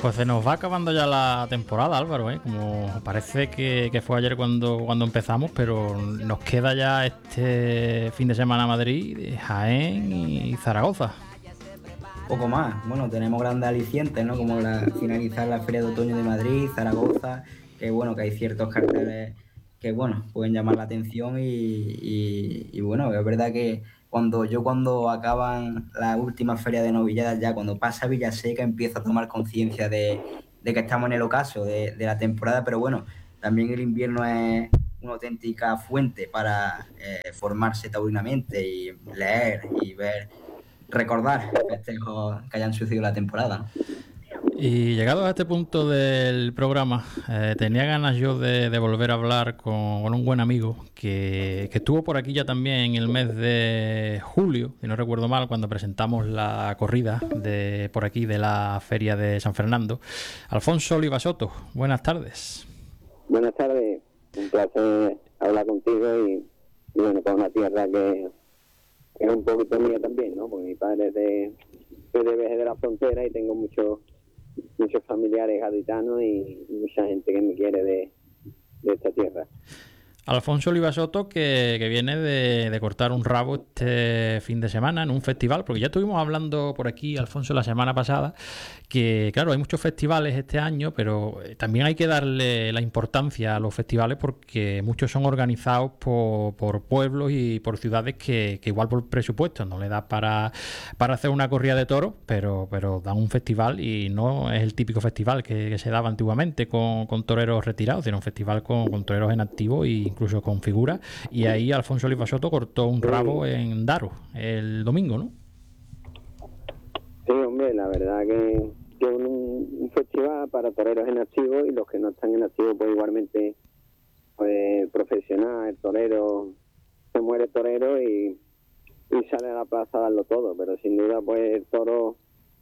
Pues se nos va acabando ya la temporada, Álvaro, ¿eh? Como parece que fue ayer cuando empezamos, pero nos queda ya este fin de semana Madrid, Jaén y Zaragoza. Poco más. Bueno, tenemos grandes alicientes, ¿no? Como finalizar la Feria de Otoño de Madrid, Zaragoza, que bueno, que hay ciertos carteles que bueno, pueden llamar la atención y bueno, es verdad que cuando acaban las últimas ferias de novilladas, ya cuando pasa Villaseca empiezo a tomar conciencia de que estamos en el ocaso de la temporada, pero bueno, también el invierno es una auténtica fuente para formarse taurinamente y leer y recordar festejos que hayan sucedido la temporada, ¿no? Y llegados a este punto del programa, tenía ganas yo de volver a hablar con un buen amigo que estuvo por aquí ya también en el mes de julio, si no recuerdo mal, cuando presentamos la corrida de por aquí de la Feria de San Fernando. Alfonso Oliva Soto, buenas tardes. Buenas tardes, un placer hablar contigo y bueno, con una tierra que es un poquito mía también, ¿no? Porque mi padre es de Veje de la Frontera y tengo muchos familiares gaditanos y mucha gente que me quiere de esta tierra. Alfonso Oliva Soto, que viene de cortar un rabo este fin de semana en un festival, porque ya estuvimos hablando por aquí, Alfonso, la semana pasada, que claro, hay muchos festivales este año, pero también hay que darle la importancia a los festivales porque muchos son organizados por pueblos y por ciudades que igual por presupuesto no le da para hacer una corrida de toros, pero dan un festival y no es el típico festival que se daba antiguamente con toreros retirados, sino un festival con toreros en activo e incluso con figuras. Y ahí Alfonso Oliva Soto cortó un rabo en Daro el domingo, ¿no? Sí, hombre, la verdad que es un festival para toreros en activo y los que no están en activo pues igualmente pues profesional, el torero, se muere el torero y sale a la plaza a darlo todo, pero sin duda pues el toro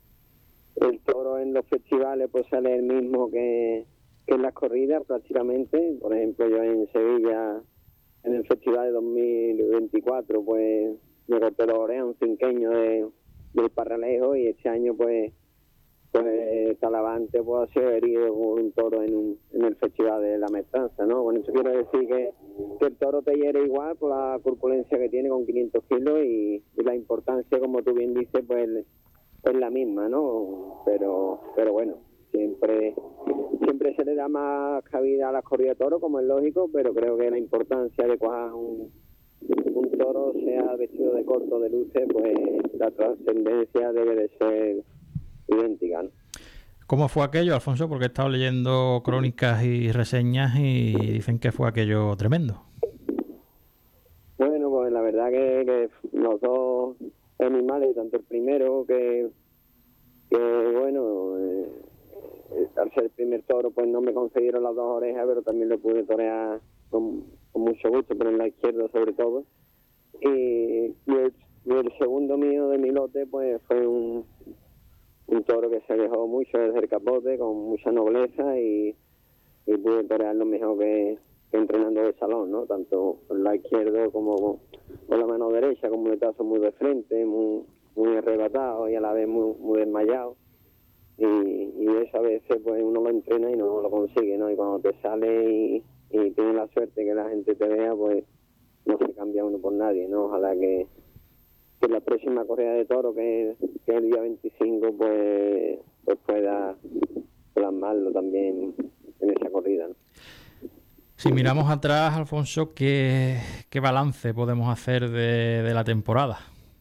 en los festivales pues sale el mismo que en las corridas prácticamente. Por ejemplo, yo en Sevilla en el festival de 2024 pues me corté los orejas, un cinqueño del Parralejo, y este año pues Talavante pues ha sido herido con un toro en el festival de la Maestranza, ¿no? Bueno, eso quiero decir que el toro te hiere igual por la corpulencia que tiene con 500 kilos y la importancia, como tú bien dices, pues es la misma, ¿no? Pero bueno, siempre se le da más cabida a las corridas de toro, como es lógico, pero creo que la importancia de cuando un toro sea vestido de corto de luces, pues la trascendencia debe de ser idéntica, ¿no? ¿Cómo fue aquello, Alfonso? Porque he estado leyendo crónicas y reseñas y dicen que fue aquello tremendo. Bueno, pues la verdad que los dos animales, tanto el primero que bueno, al ser el primer toro pues no me concedieron las dos orejas, pero también lo pude torear con mucho gusto, pero en la izquierda sobre todo. Y el segundo mío de mi lote pues fue un toro que se dejó mucho desde el capote, con mucha nobleza, y pude torearlo mejor que entrenando de salón, ¿no? Tanto por la izquierda como por la mano derecha, con un metazo muy de frente, muy arrebatado y a la vez muy desmayado. Y eso a veces pues uno lo entrena y no lo consigue, ¿no? Y cuando te sale y tienes la suerte que la gente te vea, pues no se cambia uno por nadie, ¿no? Ojalá que la próxima corrida de toro, que es el día 25, pues pueda plasmarlo también en esa corrida, ¿no? Si miramos atrás, Alfonso, ¿qué balance podemos hacer de la temporada?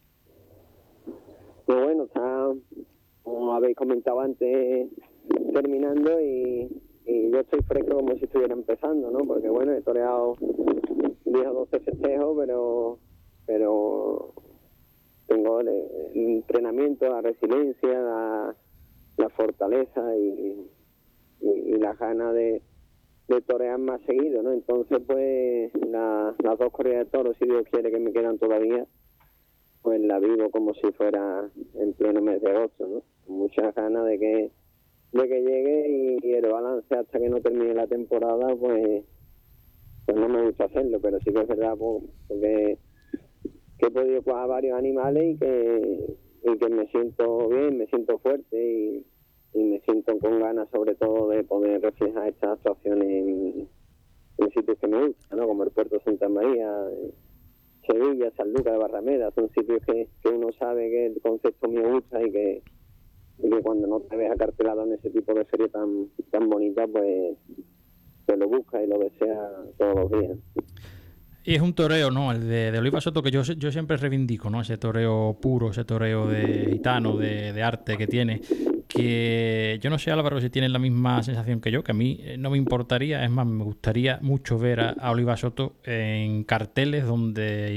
Pues bueno, está, como habéis comentado antes, terminando y yo estoy fresco como si estuviera empezando, ¿no? Porque bueno, he toreado 10 o 12 festejos, pero tengo el entrenamiento, la resiliencia, la fortaleza y la gana de torear más seguido, ¿no? Entonces pues las dos corridas de toros, si Dios quiere, que me quedan todavía, pues la vivo como si fuera en pleno mes de agosto, ¿no? Con muchas ganas de que llegue y el balance hasta que no termine la temporada, pues no me gusta hacerlo, pero sí que es verdad porque que he podido cuajar varios animales y que me siento bien, me siento fuerte me siento con ganas sobre todo de poder reflejar estas actuaciones en sitios que me gustan, ¿no? Como el Puerto de Santa María, Sevilla, San Lucas de Barrameda. Son sitios que uno sabe que el concepto me gusta y que cuando no te ves acartelado en ese tipo de feria tan bonita, pues lo busca y lo desea todos los días. Y es un toreo, ¿no? El de Oliva Soto, que yo siempre reivindico, ¿no? Ese toreo puro, ese toreo de gitano, de arte que tiene. Que yo no sé, Álvaro, si tienes la misma sensación que yo, que a mí no me importaría, es más, me gustaría mucho ver a Oliva Soto en carteles donde